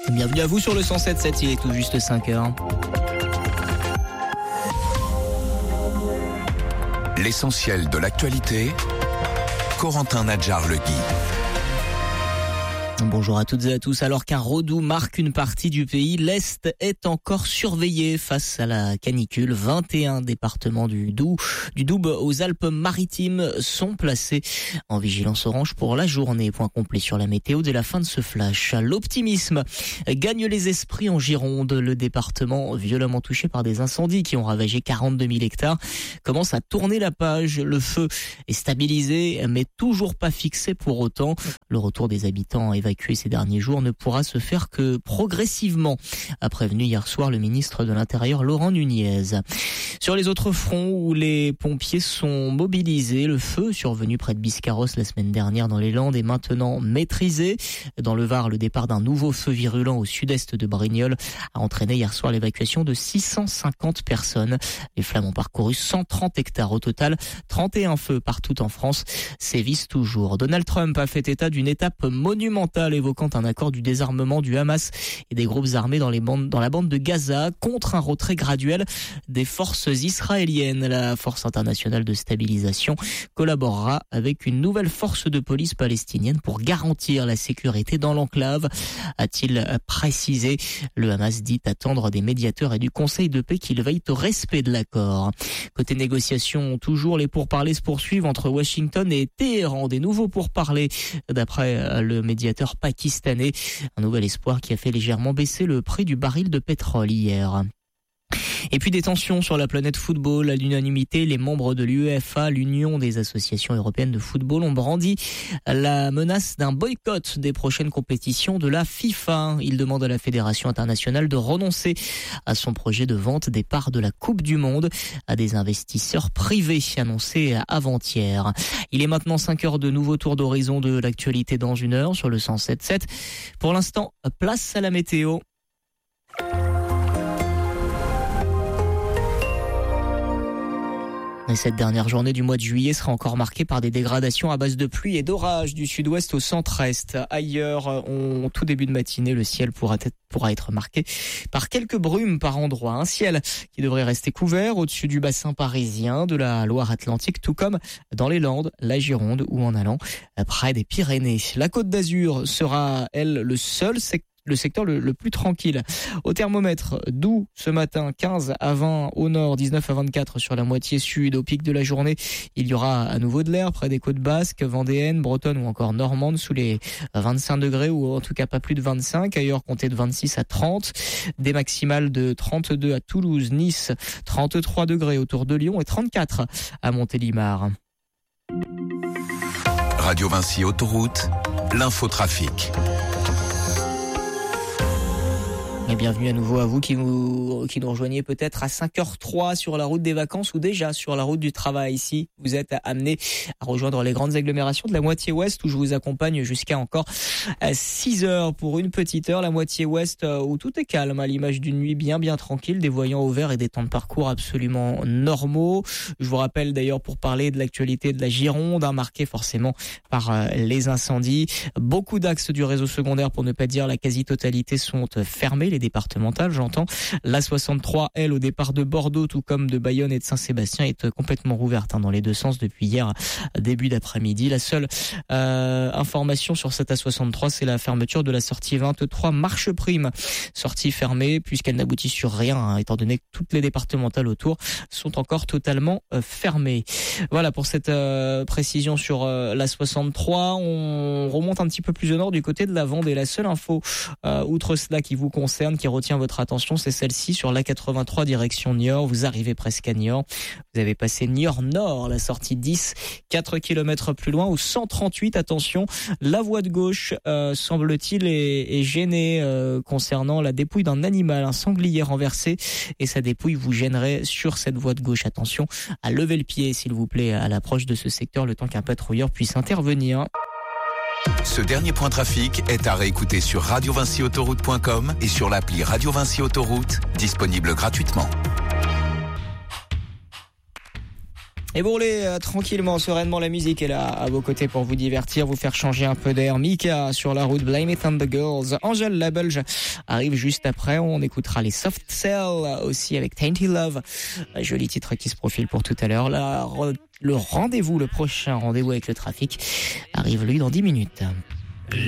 Bienvenue à vous sur le 107.7, il est tout juste 5h. L'essentiel de l'actualité, Corentin Nadjar-Legui. Bonjour à toutes et à tous. Alors qu'un redout marque une partie du pays, l'Est est encore surveillé face à la canicule. 21 départements du Doubs aux Alpes-Maritimes sont placés en vigilance orange pour la journée. Point complet sur la météo dès la fin de ce flash. L'optimisme gagne les esprits en Gironde. Le département violemment touché par des incendies qui ont ravagé 42 000 hectares commence à tourner la page. Le feu est stabilisé mais toujours pas fixé pour autant. Le retour des habitants évacués ces derniers jours ne pourra se faire que progressivement, a prévenu hier soir le ministre de l'Intérieur Laurent Nunez. Sur les autres fronts où les pompiers sont mobilisés, le feu survenu près de Biscarrosse la semaine dernière dans les Landes est maintenant maîtrisé. Dans le Var, le départ d'un nouveau feu virulent au sud-est de Brignoles a entraîné hier soir l'évacuation de 650 personnes. Les flammes ont parcouru 130 hectares au total. 31 feux partout en France sévissent toujours. Donald Trump a fait état d'une étape monumentale évoquant un accord du désarmement du Hamas et des groupes armés dans la bande de Gaza contre un retrait graduel des forces israéliennes. La Force internationale de stabilisation collaborera avec une nouvelle force de police palestinienne pour garantir la sécurité dans l'enclave, a-t-il précisé. Le Hamas dit attendre des médiateurs et du Conseil de paix qu'ils veillent au respect de l'accord. Côté négociations, toujours les pourparlers se poursuivent entre Washington et Téhéran. Des nouveaux pourparlers d'après le médiateur pakistanais. Un nouvel espoir qui a fait légèrement baisser le prix du baril de pétrole hier. Et puis des tensions sur la planète football. À l'unanimité, les membres de l'UEFA, l'Union des associations européennes de football, ont brandi la menace d'un boycott des prochaines compétitions de la FIFA. Ils demandent à la Fédération internationale de renoncer à son projet de vente des parts de la Coupe du Monde à des investisseurs privés, annoncé avant-hier. Il est maintenant 5 heures de nouveau tour d'horizon de l'actualité dans une heure sur le 107.7. Pour l'instant, place à la météo. Et cette dernière journée du mois de juillet sera encore marquée par des dégradations à base de pluie et d'orage du sud-ouest au centre-est. Ailleurs, en tout début de matinée, le ciel pourra être marqué par quelques brumes par endroits. Un ciel qui devrait rester couvert au-dessus du bassin parisien, de la Loire-Atlantique, tout comme dans les Landes, la Gironde ou en allant près des Pyrénées. La Côte d'Azur sera, elle, le secteur le plus tranquille. Au thermomètre, Doubs ce matin 15 à 20 au nord, 19 à 24 sur la moitié sud. Au pic de la journée, il y aura à nouveau de l'air près des côtes basques, vendéennes, bretonnes ou encore normandes sous les 25 degrés ou en tout cas pas plus de 25. Ailleurs, comptez de 26 à 30. Des maximales de 32 à Toulouse, Nice, 33 degrés autour de Lyon et 34 à Montélimar. Radio Vinci Autoroute, l'infotrafic. Et bienvenue à nouveau à vous qui nous rejoignez peut-être à 5h03 sur la route des vacances ou déjà sur la route du travail. Ici, vous êtes amenés à rejoindre les grandes agglomérations de la moitié ouest où je vous accompagne jusqu'à encore 6 heures pour une petite heure. La moitié ouest où tout est calme à l'image d'une nuit bien tranquille, des voyants au vert et des temps de parcours absolument normaux. Je vous rappelle d'ailleurs pour parler de l'actualité de la Gironde, marquée forcément par les incendies. Beaucoup d'axes du réseau secondaire, pour ne pas dire la quasi-totalité, sont fermés. Les départementales, j'entends. La 63, elle, au départ de Bordeaux, tout comme de Bayonne et de Saint-Sébastien, est complètement rouverte dans les deux sens depuis hier début d'après-midi. La seule information sur cette A63, c'est la fermeture de la sortie 23 Marche Prime. Sortie fermée puisqu'elle n'aboutit sur rien, étant donné que toutes les départementales autour sont encore totalement fermées. Voilà pour cette précision sur la 63. On remonte un petit peu plus au nord du côté de la Vendée. La seule info outre cela qui vous concerne, qui retient votre attention, c'est celle-ci sur l'A83 direction Niort. Vous arrivez presque à Niort. Vous avez passé Niort-Nord, la sortie 10, 4 km plus loin, au 138. Attention, la voie de gauche, semble-t-il, est gênée concernant la dépouille d'un animal, un sanglier renversé, et sa dépouille vous gênerait sur cette voie de gauche. Attention à lever le pied, s'il vous plaît, à l'approche de ce secteur, le temps qu'un patrouilleur puisse intervenir. Ce dernier point trafic est à réécouter sur radiovinciautoroute.com et sur l'appli Radio Vinci Autoroute, disponible gratuitement. Et bon, tranquillement, sereinement, la musique est là à vos côtés pour vous divertir, vous faire changer un peu d'air. Mika sur la route, Blame It on the Girls. Angèle la Belge arrive juste après. On écoutera les Soft Cell aussi avec Tainty Love. Joli titre qui se profile pour tout à l'heure. Le prochain rendez-vous avec le trafic arrive lui dans 10 minutes.